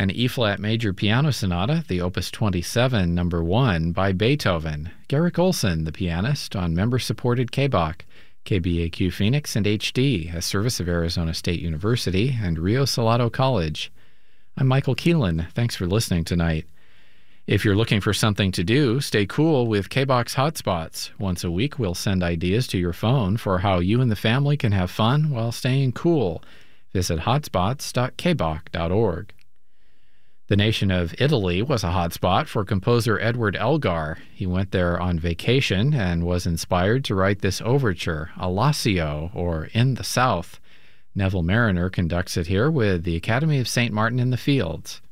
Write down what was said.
An E-flat major piano sonata, the Opus 27, number 1, by Beethoven. Garrick Olson, the pianist, on member-supported KBOC, KBAQ Phoenix and HD, a service of Arizona State University and Rio Salado College. I'm Michael Keelan. Thanks for listening tonight. If you're looking for something to do, stay cool with KBOX Hotspots. Once a week, we'll send ideas to your phone for how you and the family can have fun while staying cool. Visit hotspots.kboc.org. The nation of Italy was a hotspot for composer Edward Elgar. He went there on vacation and was inspired to write this overture, Alassio, or In the South. Neville Mariner conducts it here with the Academy of St. Martin in the Fields.